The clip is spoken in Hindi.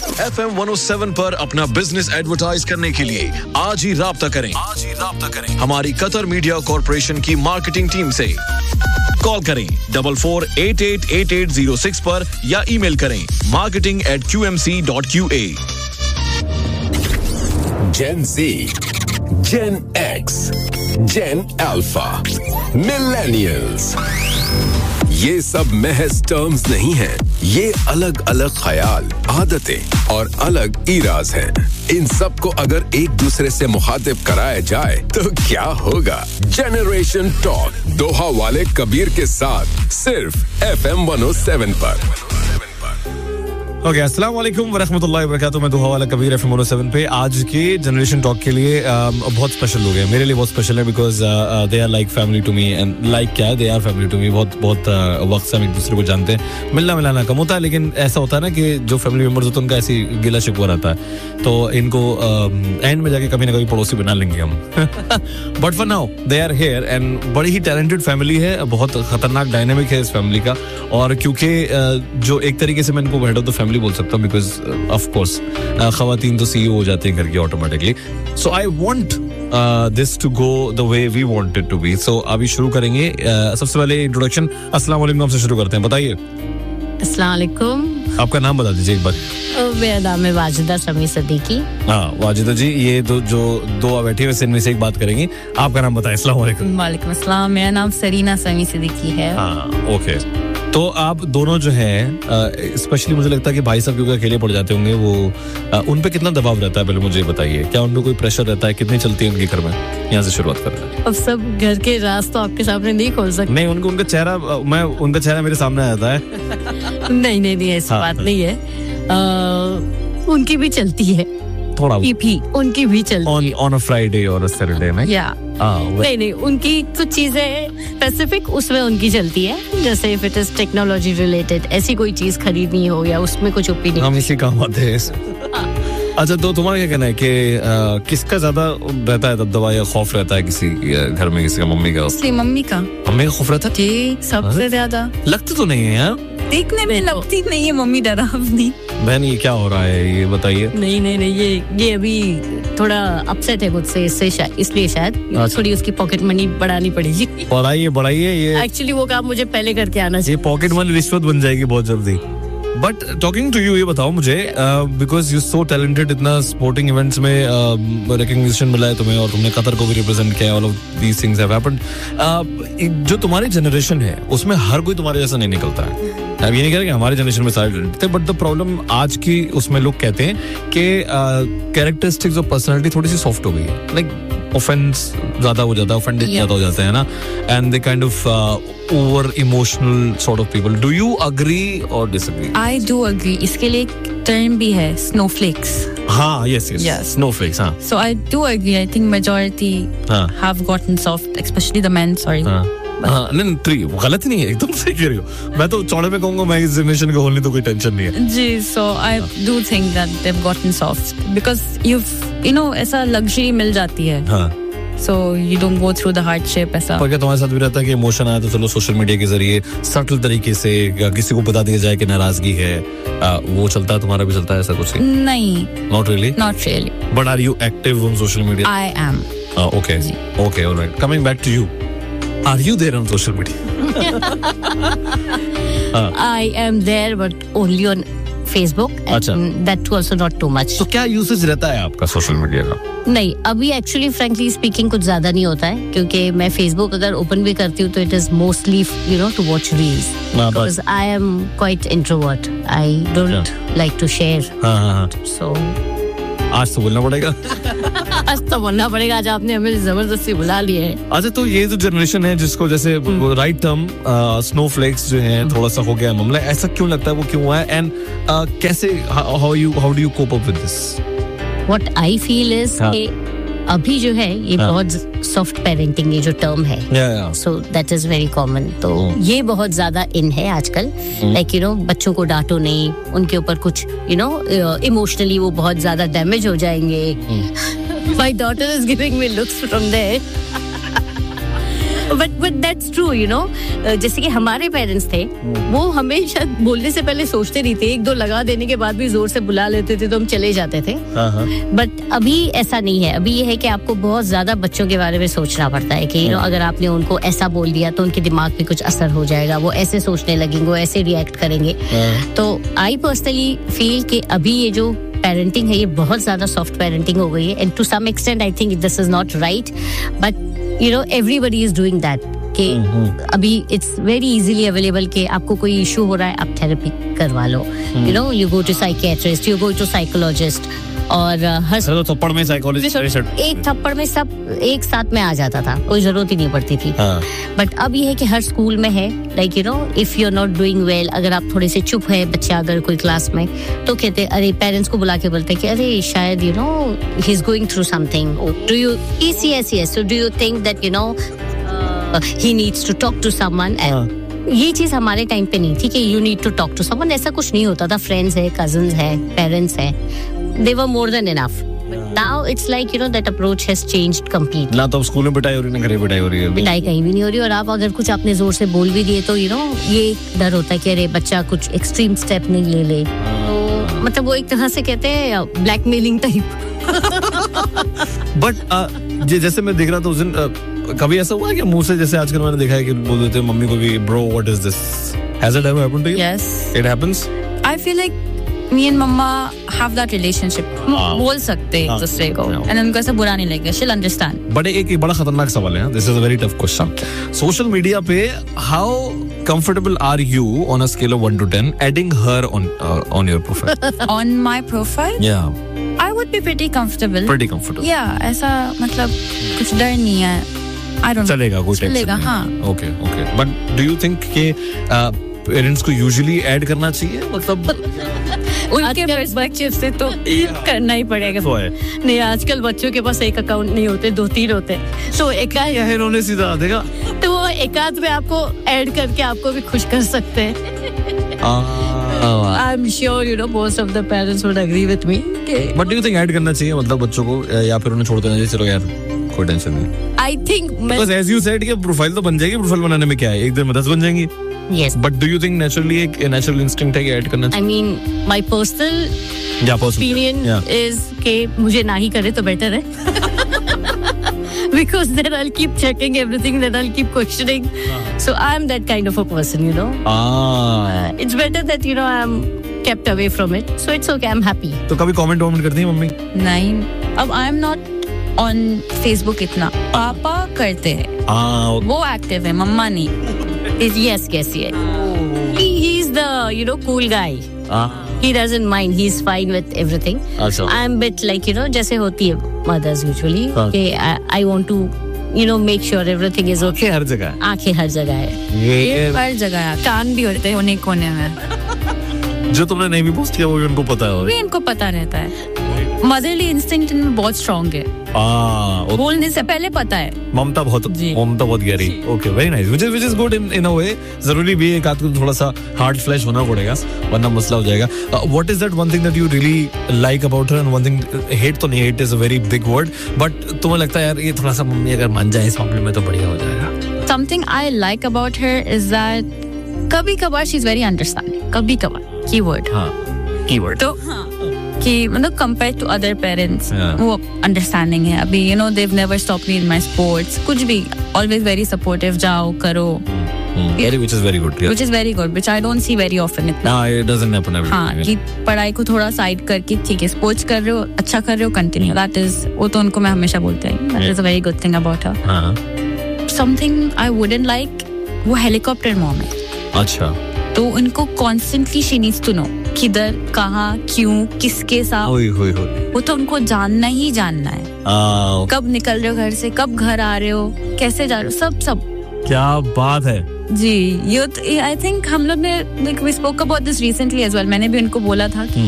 FM 107 पर अपना बिजनेस एडवर्टाइज करने के लिए आज ही राब्ता करें हमारी कतर मीडिया कॉर्पोरेशन की मार्केटिंग टीम से। कॉल करें 44888806 पर या ईमेल करें marketing@qmc.qa। Gen Z, Gen X, Gen Alpha, Millennials, ये सब महज टर्म्स नहीं हैं, ये अलग अलग ख्याल, आदतें और अलग इराज हैं। इन सब को अगर एक दूसरे से मुखातिब कराया जाए तो क्या होगा? जनरेशन टॉक दोहा वाले कबीर के साथ सिर्फ FM 107 पर। ओके, अस्सलाम वालेकुम वरहमतुल्लाहि वबरकातुहू। मैं दोहा वाला कबीर FM 107 पे आज के जनरेशन टॉक के लिए बहुत स्पेशल लोग हैं। मेरे लिए बहुत स्पेशल है because they are like family to me and like क्या they are family to me. बहुत वक्त से हम एक दूसरे को जानते हैं, मिलना मिलाना कम होता है, लेकिन ऐसा होता है ना कि जो फैमिली मेम्बर्स होते हैं उनका ऐसी गिला शिकवा रहता है, तो इनको एंड में जाके कभी ना कभी पड़ोसी बना लेंगे हम। But for now they are here and बड़ी ही टैलेंटेड फैमिली है, बहुत खतरनाक डायनेमिक है इस फैमिली का। और क्योंकि जो एक तरीके से मैं इनको हेड ऑफ द फैमिली बोल सकता हूँ बिकॉज ऑफ कोर्स खवातीन तो CEO हो जाते हैं घर की automatically. So I want this to go the way we want it to be. सो अभी शुरू करेंगे। सबसे पहले इंट्रोडक्शन अस्सलाम वालेकुम आपसे शुरू करते हैं। बताइए। अस्सलाम वालेकुम। आपका नाम बता दीजिए एक बार। मेरा नाम है वाजिदा समी सिद्दीकी। हाँ वाजिदा जी, ये जो दो बैठी है वैसे इनमें से एक बात करेंगी। आपका नाम बताएं। अस्सलाम वालेकुम। वालेकुम अस्सलाम। मेरा नाम सरीना समी सिद्दीकी है। हाँ ओके। तो आप दोनों जो हैं, स्पेशली मुझे लगता है कि भाई साहब क्योंकि अकेले पड़ जाते होंगे, वो उन पे कितना दबाव रहता है पहले मुझे बताइए। क्या उन पे कोई प्रेशर रहता है? कितनी चलती है उनके घर में? यहाँ से शुरुआत करते हैं। अब सब घर के राज तो आपके सामने नहीं खोल सकते। नहीं, उनका चेहरा मेरे सामने आता है। नहीं ऐसी बात नहीं है। उनकी भी चलती है थोड़ा, उनकी भी चलती है ऑन अ फ्राइडे और अ सैटरडे में। नहीं उनकी कुछ चीजें स्पेसिफिक उसमें उनकी चलती है, जैसे if it is technology related, ऐसी कोई चीज खरीदनी हो या उसमें कुछ ओपिनियन। हम इसी काम आते हैं। अच्छा, तो तुम्हारा क्या कहना है कि किसका ज्यादा रहता है दबदबा या खौफ रहता है किसी घर में? किसी का? मम्मी का? मम्मी का खौफ रहता है जी, सबसे ज्यादा। लगता तो नहीं है यार, देखने में लगती नहीं है मम्मी डरावनी। बहन ये क्या हो रहा है, ये बताइए। नहीं ये अभी थोड़ा अपसेट है मुझसे, इसलिए शायद थोड़ी उसकी पॉकेट मनी बढ़ानी पड़ेगी। बढ़ाइए ये एक्चुअली वो काम मुझे पहले करके आना चाहिए। ये पॉकेट मनी रिश्वत बन जाएगी बहुत जल्दी। बट टॉकिंग टू यू, ये बताओ मुझे, बिकॉज यू सो टैलेंटेड, इतना स्पोर्टिंग इवेंट्स में रिकॉग्निशन मिला है तुम्हें और तुमने कतर को भी रिप्रेजेंट किया, all of these things have happened. जो तुम्हारी जनरेशन है उसमें हर कोई तुम्हारे जैसा नहीं निकलता है। अब ये नहीं कह रहा कि हमारे जनरेशन में सारे थे, बट द प्रॉब्लम आज की उसमें लोग कहते हैं कि कैरेक्टरिस्टिक्स ऑफ पर्सनालिटी थोड़ी सी सॉफ्ट हो गई है, लाइक ऑफेंस ज्यादा हो जाता है, ऑफेंडेड ज्यादा हो जाते हैं ना, and they kind of over emotional sort of people. Do you agree और डिसएग्री? I do agree. इसके लिए एक टर्म भी है, स्नोफ्लेक्स। हाँ, yes, snowflakes, हाँ. So I do agree. I think majority have gotten soft, especially the men. Sorry. नहीं, गलत नहीं है, एकदम सही कह रही हो। मैं तो चौड़े में कहूँगा, मैं इस जनरेशन का होने तो कोई टेंशन नहीं है जी। So I do think that they've gotten soft because you know ऐसा luxury मिल जाती है। हाँ. So you don't go through the hardship ऐसा। पर क्या तुम्हारे साथ भी रहता है कि इमोशन आया तो चलो सोशल मीडिया के जरिए सटल तरीके से किसी को बता दिया जाए कि नाराजगी है, वो चलता है? तुम्हारा भी चलता है ऐसा कुछ? नहीं, Not really. But are you active on social media? I am. Okay, all right. Coming back to you. Are you there on social media? I am there, but only on Facebook. That too also not too much. तो क्या यूसेज रहता है आपका सोशल मीडिया का? नहीं, अभी एक्चुअली फ्रैंकली स्पीकिंग कुछ ज्यादा नहीं होता है, क्योंकि मैं फेसबुक अगर ओपन भी करती हूँ तो it is mostly to watch reels, because I am quite introvert, I don't like to share. सो आज तो बोलना पड़ेगा। आज आपने हमें जबरदस्ती बुला लिया है। अच्छा, तो ये जो जनरेशन है जिसको जैसे राइट टर्म स्नोफ्लेक्स जो है, थोड़ा सा हो गया मामला, ऐसा क्यों लगता है, वो क्यों हुआ है, एंड कैसे how do you cope up with this? What I feel is अभी जो है ये बहुत सॉफ्ट पेरेंटिंग, ये जो टर्म है, so that is very common. तो ये बहुत ज्यादा इन है आजकल, लाइक बच्चों को डांटो नहीं, उनके ऊपर कुछ इमोशनली वो बहुत ज्यादा डैमेज हो जाएंगे। My daughter is giving me looks from there. But that's true, you know. जैसे कि हमारे पेरेंट्स थे, वो हमेशा बोलने से पहले सोचते नहीं थे, एक दो लगा देने के बाद भी जोर से बुला लेते थे तो हम चले जाते थे. बट अभी ऐसा नहीं है. अभी ये है कि आपको बहुत ज्यादा बच्चों के बारे में सोचना पड़ता है कि अगर आपने उनको ऐसा बोल दिया तो उनके दिमाग पे कुछ असर हो जाएगा, वो ऐसे सोचने लगेंगे, वो ऐसे रिएक्ट करेंगे. तो आई पर्सनली फील कि अभी ये जो पेरेंटिंग है ये बहुत ज्यादा सॉफ्ट पेरेंटिंग हो गई है. And to some extent I think this is not right, but you know everybody is doing that. कि अभी इट्स वेरी इजीली अवेलेबल कि आपको कोई इशू हो रहा है, आप थेरेपी करवा लो. You know, you go to psychiatrist, you go to psychologist. और हर थप्पड़ में साइकोलॉजिस्ट, एक थप्पड़ में सब एक साथ में आ जाता था, कोई जरूरत ही नहीं पड़ती थी. बट अब ये है कि हर स्कूल में है. Like you know, if you are not doing well, अगर आप थोड़े से चुप है बच्चा अगर कोई क्लास में, तो कहते अरे पेरेंट्स को बुला के बोलते कि अरे शायद you know he is going through something. Do you yes so do you think that you know he needs to talk to someone. ये चीज हमारे टाइम पे नहीं थी कि you need to talk to someone. ऐसा कुछ नहीं होता था. फ्रेंड्स है, कजन्स है, पेरेंट्स है, they were more than enough. Now it's like you know that approach has changed completely. ना तो स्कूल में पिटाई हो रही, ना घर में पिटाई हो रही है. पिटाई कहीं भी नहीं हो रही. और आप अगर कुछ आपने जोर से बोल भी दिए तो you know ये डर होता है कि अरे बच्चा कुछ एक्सट्रीम स्टेप नहीं ले ले. तो मतलब वो एक तरह से कहते हैं ब्लैकमेलिंग टाइप. बट जैसे मैं देख रहा था उस दिन, कभी ऐसा हुआ है कि मुंह से, जैसे आजकल मैंने देखा है कि बोल देते हैं मम्मी को भी, bro what is this? Has it ever happened to you? Yes. It happens? I feel like me and mama have that relationship. बोल सकते हैं एक दूसरे को, and उनको ऐसा बुरा नहीं लगेगा. She'll understand. बट एक बड़ा खतरनाक सवाल है. This is a very tough question. Social media पे how comfortable are you on a scale of 1 to 10 adding her on your profile? On my profile? Yeah. I would be pretty comfortable. Pretty comfortable. Yeah, ऐसा मतलब कुछ डर नहीं है. I don't. चलेगा, कोई टेंशन नहीं. चलेगा, हाँ. Okay. But do you think कि पेरेंट्स को यूजुअली ऐड करना चाहिए? मतलब उनके पर्सपेक्टिव से तो करना ही पड़ेगा. नहीं, आजकल बच्चों के पास एक अकाउंट नहीं होते, 2-3 होते हैं. तो एक इन्होंने सीधा देखा तो वो एकाध में आपको ऐड करके आपको भी खुश कर सकते हैं. I'm sure you know most of the parents would agree with me. But do you think add करना चाहिए मतलब बच्चों को, या फिर उन्हें छोड़ देना चाहिए? चलो यार कोई टेंशन नहीं. I think because as you said कि प्रोफाइल तो बन जाएगी. प्रोफाइल बनाने में क्या है, एक दिन में 10 बन जाएंगी. Yes. But do you think naturally एक natural instinct है कि ऐड करना चाहिए? I mean my personal opinion is कि मुझे ना ही करे तो बेटर है. Because then I'll keep checking everything, then I'll keep questioning. So I'm that kind of a person, you know. It's better that you know I'm kept away from it. So it's okay, I'm happy. तो कभी comment करती है मम्मी? नहीं, अब I'm not on Facebook इतना. पापा करते हैं. वो active है, मम्मा नहीं. Yes. He's the you know cool guy. He doesn't mind. He's fine with everything. I'm a bit like you know जैसे होती है mothers usually. कि I want to you know make sure everything is okay. हर जगह. आंखें हर जगह है. ये हर जगह है. कान भी होते हैं उन्हीं कोने में. जो तुमने नहीं भी पोस्ट किया वो भी उनको पता है. भी इनको पता रहता है. मदरली इंस्टिंक्ट इनमें बहुत स्ट्रांग है. बोलने से पहले पता है. ममता बहुत गहरी. Okay, very nice. Which is good in अ वे. जरूरी भी एक आदमी को थोड़ा सा हार्ड फ्लैश होना पड़ेगा वरना मसला हो जाएगा. What is that one thing that you really like about her and one thing hate? तो नहीं, hate is a very big word, but तुम्हें लगता है यार ये थोड़ा सा मम्मी अगर मान जाए इस मामले में तो बढ़िया हो जाएगा? Something I like about her is that कभी कभार शी इज वेरी अंडरस्टैंडिंग. कभी कभार कीवर्ड तो कि मतलब कंपेयर टू अदर पेरेंट्स वो अंडरस्टैंडिंग है. अभी you know Dev never stop me in my sports, कुछ भी ऑलवेज वेरी सपोर्टिव. जाओ करो, which is very good. Which is very good, which I don't see very often. It doesn't happen every day. हाँ, कि पढ़ाई को थोड़ा साइड करके ठीक है, स्पोर्ट्स कर रहे हो, अच्छा कर रहे हो, कंटिन्यू. दैट इज, वो तो उनको मैं हमेशा बोलती हूँ. That is a very good thing about her. Something I wouldn't like, वो हेलीकॉप्टर मॉम है. अच्छा. तो उनको constantly she needs to know किधर, कहाँ, क्यों, किसके साथ. वो तो उनको जानना ही जानना है. कब निकल रहे हो घर से, कब घर आ रहे हो, कैसे जा रहे हो, सब. क्या बात है जी. ये आई थिंक हम लोग ने we spoke about this recently as well. मैंने भी उनको बोला था